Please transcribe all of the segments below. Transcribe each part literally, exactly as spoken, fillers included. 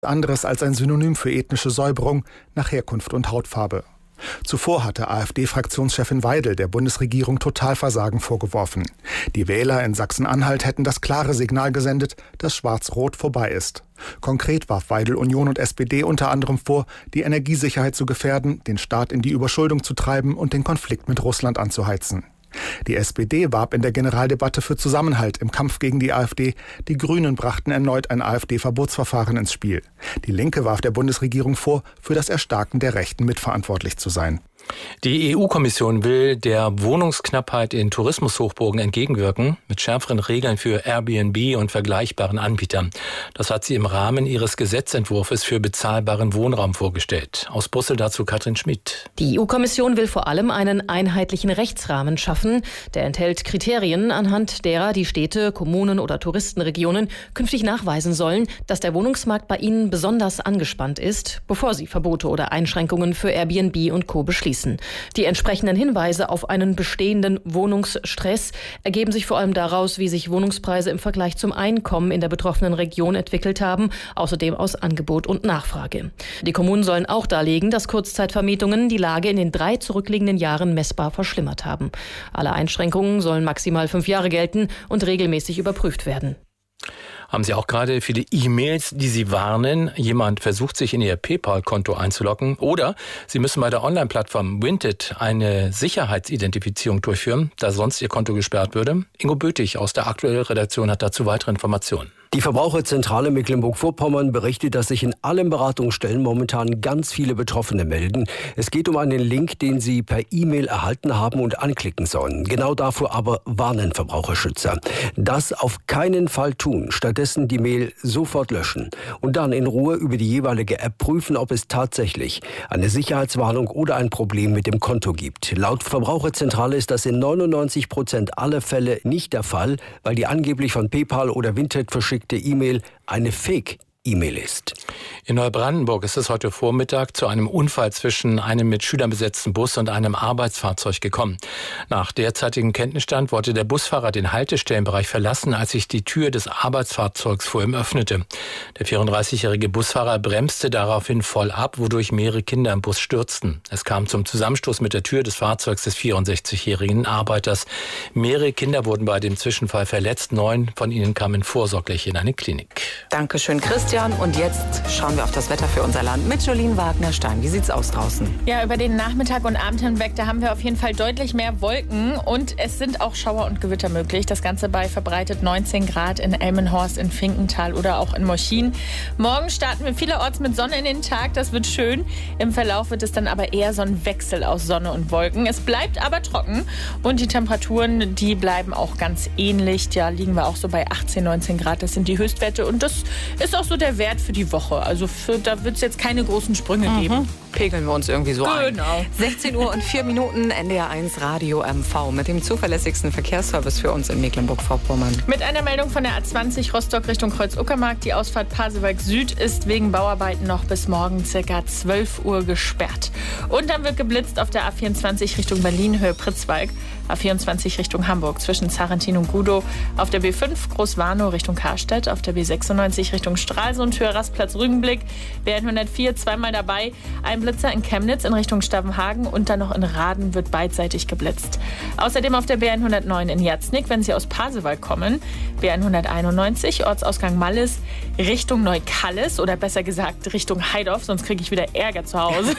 anderes als ein Synonym für ethnische Säuberung nach Herkunft und Hautfarbe. Zuvor hatte AfD-Fraktionschefin Weidel der Bundesregierung Totalversagen vorgeworfen. Die Wähler in Sachsen-Anhalt hätten das klare Signal gesendet, dass Schwarz-Rot vorbei ist. Konkret warf Weidel Union und S P D unter anderem vor, die Energiesicherheit zu gefährden, den Staat in die Überschuldung zu treiben und den Konflikt mit Russland anzuheizen. Die S P D warb in der Generaldebatte für Zusammenhalt im Kampf gegen die AfD. Die Grünen brachten erneut ein AfD-Verbotsverfahren ins Spiel. Die Linke warf der Bundesregierung vor, für das Erstarken der Rechten mitverantwortlich zu sein. Die E U-Kommission will der Wohnungsknappheit in Tourismushochburgen entgegenwirken, mit schärferen Regeln für Airbnb und vergleichbaren Anbietern. Das hat sie im Rahmen ihres Gesetzentwurfs für bezahlbaren Wohnraum vorgestellt. Aus Brüssel dazu Katrin Schmid. Die E U-Kommission will vor allem einen einheitlichen Rechtsrahmen schaffen. Der enthält Kriterien, anhand derer die Städte, Kommunen oder Touristenregionen künftig nachweisen sollen, dass der Wohnungsmarkt bei ihnen besonders angespannt ist, bevor sie Verbote oder Einschränkungen für Airbnb und Co. beschließen. Die entsprechenden Hinweise auf einen bestehenden Wohnungsstress ergeben sich vor allem daraus, wie sich Wohnungspreise im Vergleich zum Einkommen in der betroffenen Region entwickelt haben, außerdem aus Angebot und Nachfrage. Die Kommunen sollen auch darlegen, dass Kurzzeitvermietungen die Lage in den drei zurückliegenden Jahren messbar verschlimmert haben. Alle Einschränkungen sollen maximal fünf Jahre gelten und regelmäßig überprüft werden. Haben Sie auch gerade viele E-Mails, die Sie warnen, jemand versucht sich in Ihr PayPal-Konto einzuloggen, oder Sie müssen bei der Online-Plattform Vinted eine Sicherheitsidentifizierung durchführen, da sonst Ihr Konto gesperrt würde? Ingo Bötig aus der aktuellen Redaktion hat dazu weitere Informationen. Die Verbraucherzentrale Mecklenburg-Vorpommern berichtet, dass sich in allen Beratungsstellen momentan ganz viele Betroffene melden. Es geht um einen Link, den sie per E-Mail erhalten haben und anklicken sollen. Genau davor aber warnen Verbraucherschützer. Das auf keinen Fall tun. Stattdessen die Mail sofort löschen und dann in Ruhe über die jeweilige App prüfen, ob es tatsächlich eine Sicherheitswarnung oder ein Problem mit dem Konto gibt. Laut Verbraucherzentrale ist das in neunundneunzig Prozent aller Fälle nicht der Fall, weil die angeblich von PayPal oder Vinted verschickte E-Mail eine Fake-E-Mail ist. In Neubrandenburg ist es heute Vormittag zu einem Unfall zwischen einem mit Schülern besetzten Bus und einem Arbeitsfahrzeug gekommen. Nach derzeitigem Kenntnisstand wollte der Busfahrer den Haltestellenbereich verlassen, als sich die Tür des Arbeitsfahrzeugs vor ihm öffnete. Der vierunddreißigjährige Busfahrer bremste daraufhin voll ab, wodurch mehrere Kinder im Bus stürzten. Es kam zum Zusammenstoß mit der Tür des Fahrzeugs des vierundsechzigjährigen Arbeiters. Mehrere Kinder wurden bei dem Zwischenfall verletzt. Neun von ihnen kamen vorsorglich in eine Klinik. Dankeschön, Christian. Und jetzt schauen wir auf das Wetter für unser Land mit Jolien Wagner-Stein. Wie sieht's aus draußen? Ja, über den Nachmittag und Abend hinweg, da haben wir auf jeden Fall deutlich mehr Wolken und es sind auch Schauer und Gewitter möglich. Das Ganze bei verbreitet neunzehn Grad in Elmenhorst, in Finkenthal oder auch in Moschin. Morgen starten wir vielerorts mit Sonne in den Tag. Das wird schön. Im Verlauf wird es dann aber eher so ein Wechsel aus Sonne und Wolken. Es bleibt aber trocken und die Temperaturen, die bleiben auch ganz ähnlich. Da liegen wir auch so bei achtzehn, neunzehn Grad. Das sind die Höchstwerte und das ist auch so der Wert für die Woche. Also für, da wird es jetzt keine großen Sprünge mhm. geben. Pegeln wir uns irgendwie so ein. Genau. sechzehn Uhr und vier Minuten, N D R eins Radio M V mit dem zuverlässigsten Verkehrsservice für uns in Mecklenburg-Vorpommern. Mit einer Meldung von der A zwanzig Rostock Richtung Kreuz-Uckermark. Die Ausfahrt Pasewalk Süd ist wegen Bauarbeiten noch bis morgen ca. zwölf Uhr gesperrt. Und dann wird geblitzt auf der A vierundzwanzig Richtung Berlin, Höhe Pritzwalk. A vierundzwanzig Richtung Hamburg zwischen Zarentin und Gudow. Auf der B fünf Groß-Warnow Richtung Karstedt. Auf der B sechsundneunzig Richtung Stralsund, Höhe Rastplatz Rügenblick. B hundertvier zweimal dabei. Ein Blitzer in Chemnitz in Richtung Stavenhagen und dann noch in Raden wird beidseitig geblitzt. Außerdem auf der B hundertneun in Jatznick, wenn Sie aus Pasewalk kommen. B hunderteinundneunzig, Ortsausgang Mallis, Richtung Neukallis oder besser gesagt Richtung Heidorf, sonst kriege ich wieder Ärger zu Hause.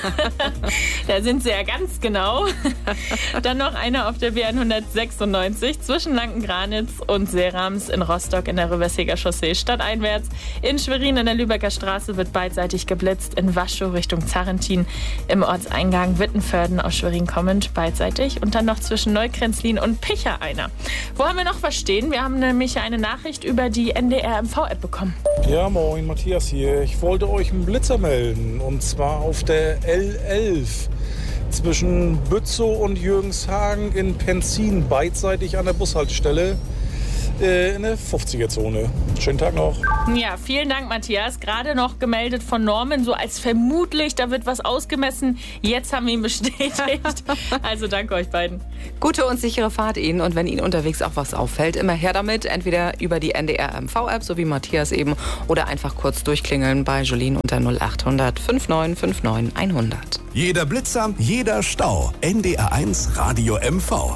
Da sind Sie ja ganz genau. Dann noch eine auf der B hundertsechsundneunzig zwischen Lankengranitz und Seerams in Rostock in der Rüberseger Chaussee stadteinwärts. In Schwerin in der Lübecker Straße wird beidseitig geblitzt. In Waschow Richtung Zarentin im Ortseingang Wittenförden aus Schwerin kommend beidseitig. Und dann noch zwischen Neukränzlin und Picha einer. Wo haben wir noch was stehen? Wir haben nämlich eine Nachricht über die N D R M V-App bekommen. Ja, moin, Matthias hier. Ich wollte euch einen Blitzer melden. Und zwar auf der L elf. Zwischen Bützow und Jürgenshagen in Penzin, beidseitig an der Bushaltestelle. äh, in der fünfziger-Zone. Schönen Tag noch. Ja, vielen Dank, Matthias. Gerade noch gemeldet von Norman, so als vermutlich, da wird was ausgemessen. Jetzt haben wir ihn bestätigt. Also danke euch beiden. Gute und sichere Fahrt Ihnen. Und wenn Ihnen unterwegs auch was auffällt, immer her damit. Entweder über die N D R M V-App, so wie Matthias eben, oder einfach kurz durchklingeln bei Jolene unter null acht hundert neun fünf neun hundert. Jeder Blitzer, jeder Stau. N D R eins Radio M V.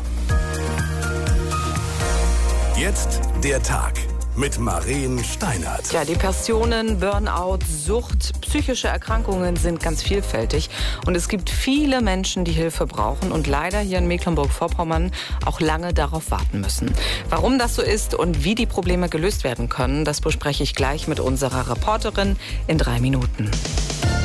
Jetzt der Tag mit Maren Steinert. Ja, Depressionen, Burnout, Sucht, psychische Erkrankungen sind ganz vielfältig. Und es gibt viele Menschen, die Hilfe brauchen und leider hier in Mecklenburg-Vorpommern auch lange darauf warten müssen. Warum das so ist und wie die Probleme gelöst werden können, das bespreche ich gleich mit unserer Reporterin in drei Minuten.